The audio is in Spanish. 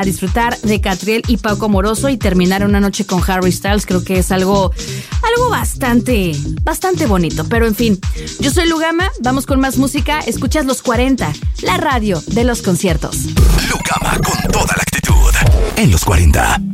a disfrutar de Catriel y Paco Amoroso y terminar una noche con Harry Styles. Creo que es algo bastante bonito. Pero en fin, yo soy Lugama, vamos con más música. Escuchas Los 40, la radio de los conciertos. Lugama con toda la actitud en Los 40.